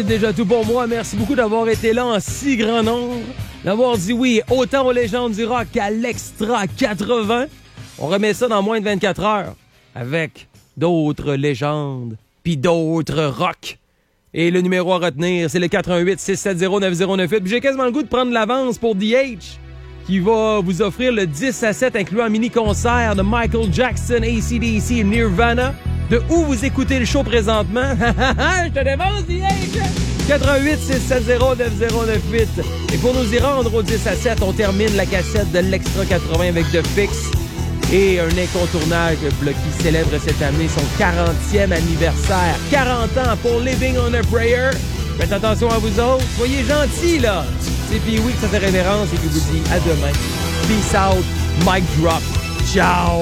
C'est déjà tout pour moi. Merci beaucoup d'avoir été là en si grand nombre, d'avoir dit oui autant aux légendes du rock qu'à l'Extra 80. On remet ça dans moins de 24 heures avec d'autres légendes puis d'autres rock. Et le numéro à retenir, c'est le 88-670-9098. Puis j'ai quasiment le goût de prendre l'avance pour DH, qui va vous offrir le 10-7 incluant un mini-concert de Michael Jackson, AC/DC et Nirvana. De où vous écoutez le show présentement? Je te démontre, DH! 88-670-9098. Et pour nous y rendre au 10-7, on termine la cassette de l'Extra 80 avec The Fix. Et un incontournable qui célèbre cette année son 40e anniversaire. 40 ans pour Living on a Prayer. Faites attention à vous autres. Soyez gentils, là. C'est Pee-Wee que ça fait révérence et qui vous dit à demain. Peace out. Mic drop. Ciao.